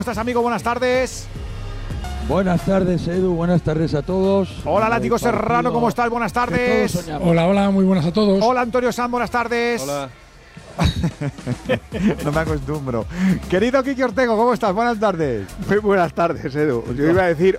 ¿Cómo estás, amigo? Buenas tardes. Buenas tardes, Edu. Buenas tardes a todos. Hola, Látigo Serrano. ¿Cómo estás? Buenas tardes. Hola, muy buenas a todos. Hola, Antonio Sanz. Buenas tardes. Hola. No me acostumbro. Querido Quique Ortego, ¿cómo estás? Buenas tardes. Muy buenas tardes, Edu. Yo iba a decir,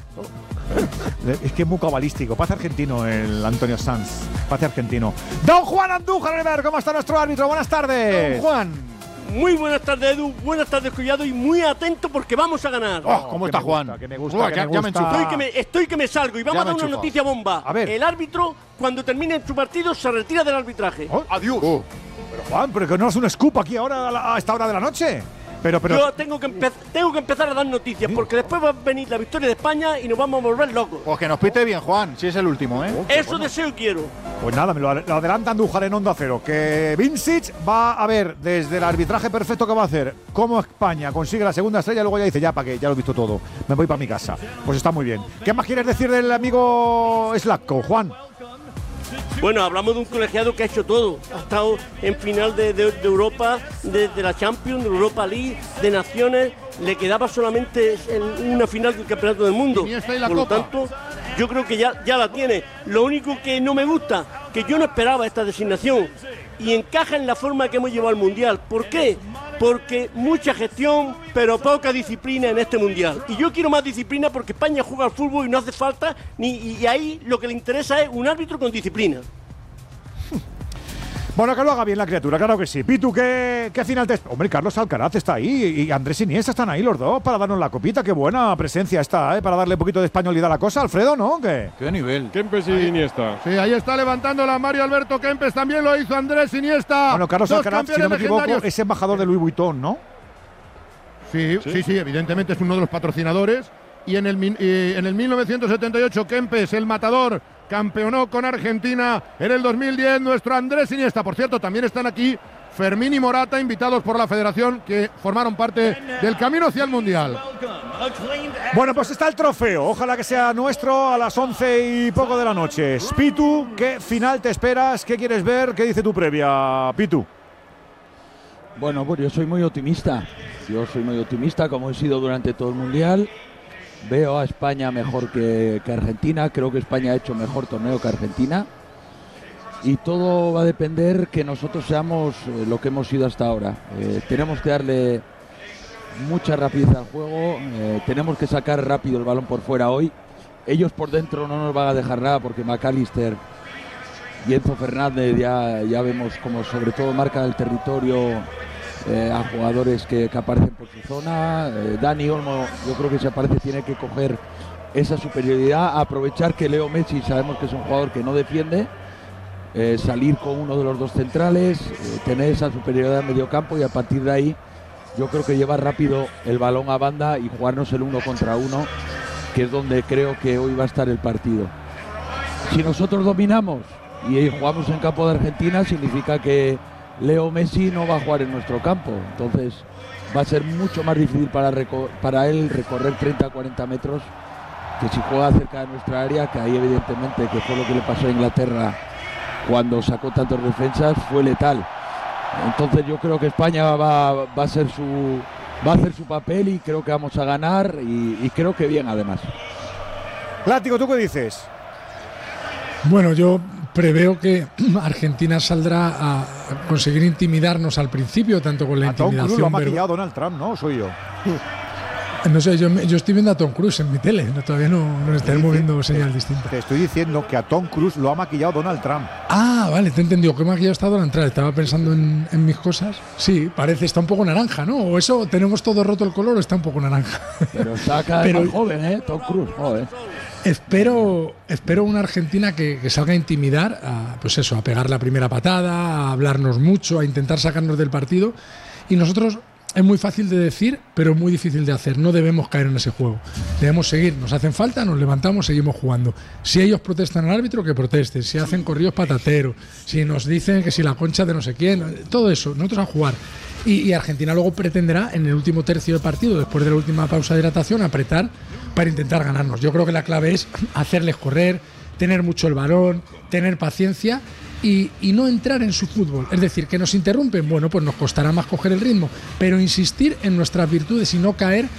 Es que es muy cabalístico. Paz argentino el Antonio Sanz. Paz argentino. Don Juan Andújar Oliver, ¿cómo está nuestro árbitro? Buenas tardes. Don Juan. Muy buenas tardes, Edu. Buenas tardes, Collado. Y muy atento porque vamos a ganar. ¿Cómo está Juan? Que me gusta, que me gusta. Estoy que me salgo y vamos a dar una noticia bomba. A ver. El árbitro, cuando termine su partido, se retira del arbitraje. Adiós. Pero Juan, pero que no es un scoop aquí ahora a esta hora de la noche. Pero Yo tengo que empezar a dar noticias porque después va a venir la victoria de España y nos vamos a volver locos. Pues que nos pite bien, Juan, si es el último, ¿eh? Eso deseo y quiero. Pues nada, me lo adelanta Andújar en Onda Cero. Que Vincic va a ver desde el arbitraje perfecto que va a hacer cómo España consigue la segunda estrella y luego ya dice, ya para qué, ya lo he visto todo, me voy para mi casa. Pues está muy bien. ¿Qué más quieres decir del amigo Slatko, Juan? Bueno, hablamos de un colegiado que ha hecho todo. Ha estado en final de Europa, de la Champions, de Europa League, de Naciones. Le quedaba solamente en una final del Campeonato del Mundo. Por lo tanto, yo creo que ya la tiene. Lo único que no me gusta, que yo no esperaba esta designación. Y encaja en la forma que hemos llevado al Mundial. ¿Por qué? Porque mucha gestión, pero poca disciplina en este Mundial. Y yo quiero más disciplina porque España juega al fútbol y no hace falta, y ahí lo que le interesa es un árbitro con disciplina. Bueno, que lo haga bien la criatura, claro que sí. Pitu, ¿qué final te... Hombre, Carlos Alcaraz está ahí y Andrés Iniesta están ahí los dos para darnos la copita. Qué buena presencia está, para darle un poquito de españolidad a la cosa. Alfredo, ¿no? ¿Qué nivel? Kempes y Iniesta. Sí, ahí está levantándola Mario Alberto Kempes, también lo hizo Andrés Iniesta. Bueno, Carlos Alcaraz, si no me equivoco, es embajador de Louis Vuitton, ¿no? Sí, evidentemente es uno de los patrocinadores. Y en el 1978 Kempes, el matador, campeonó con Argentina. En el 2010 nuestro Andrés Iniesta. Por cierto, también están aquí Fermín y Morata, invitados por la federación, que formaron parte del camino hacia el Mundial. Bueno, pues está el trofeo. Ojalá que sea nuestro a las 11 y poco de la noche. Pitu, ¿qué final te esperas? ¿Qué quieres ver? ¿Qué dice tu previa, Pitu? Bueno, pues yo soy muy optimista. Como he sido durante todo el Mundial. Veo a España mejor que Argentina. Creo que España ha hecho mejor torneo que Argentina. Y todo va a depender que nosotros seamos lo que hemos sido hasta ahora. Tenemos que darle mucha rapidez al juego. Tenemos que sacar rápido el balón por fuera hoy. Ellos por dentro no nos van a dejar nada porque McAllister y Enzo Fernández ya vemos como sobre todo marca el territorio a jugadores que aparecen por su zona. Dani Olmo, yo creo que si aparece tiene que coger esa superioridad, aprovechar que Leo Messi sabemos que es un jugador que no defiende, salir con uno de los dos centrales, tener esa superioridad en medio campo y a partir de ahí yo creo que llevar rápido el balón a banda y jugarnos el 1 contra 1, que es donde creo que hoy va a estar el partido. Si nosotros dominamos y jugamos en campo de Argentina, significa que Leo Messi no va a jugar en nuestro campo, entonces va a ser mucho más difícil para él recorrer 30-40 metros que si juega cerca de nuestra área, que ahí evidentemente, que fue lo que le pasó a Inglaterra cuando sacó tantas defensas, fue letal. Entonces yo creo que España va a hacer su papel y creo que vamos a ganar y creo que bien además. Látigo, ¿tú qué dices? Bueno, yo preveo que Argentina saldrá a conseguir intimidarnos al principio, tanto con la intimidación. Tom Cruise lo ha maquillado Donald Trump, ¿no? Soy yo. No sé, yo estoy viendo a Tom Cruise en mi tele, todavía no estaremos viendo señal distinta. Te estoy diciendo que a Tom Cruise lo ha maquillado Donald Trump. Ah, vale, te he entendido. ¿Qué maquillado está Donald Trump? Estaba pensando en mis cosas. Sí, parece, está un poco naranja, ¿no? O eso, tenemos todo roto el color o está un poco naranja. Pero está cada vez más joven, Tom Cruise, joven. Espero una Argentina que salga a intimidar, a pegar la primera patada, a hablarnos mucho, a intentar sacarnos del partido. Y nosotros, es muy fácil de decir, pero muy difícil de hacer. No debemos caer en ese juego. Debemos seguir. Nos hacen falta, nos levantamos, seguimos jugando. Si ellos protestan al árbitro, que protesten. Si hacen corridos patateros. Si nos dicen que si la concha de no sé quién. Todo eso. Nosotros a jugar. Y Argentina luego pretenderá, en el último tercio del partido, después de la última pausa de hidratación, apretar para intentar ganarnos. Yo creo que la clave es hacerles correr, tener mucho el balón, tener paciencia y no entrar en su fútbol. Es decir, que nos interrumpen, bueno, pues nos costará más coger el ritmo, pero insistir en nuestras virtudes y no caer